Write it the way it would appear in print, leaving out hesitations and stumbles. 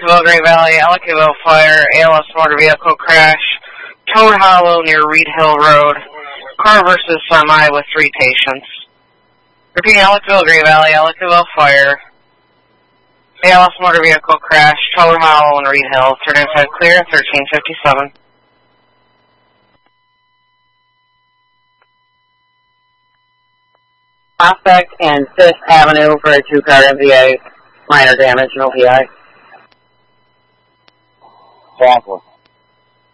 Ellicottville, Great Valley, Ellicottville Fire, ALS motor vehicle crash, Toad Hollow near Reed Hill Road, car versus semi with 3 patients. Repeating, Ellicottville, Great Valley, Ellicottville Fire, ALS motor vehicle crash, Toad Hollow and Reed Hill, turn inside clear, 1357. Prospect and 5th Avenue for a 2-car MVA, minor damage, no PI. Southwest.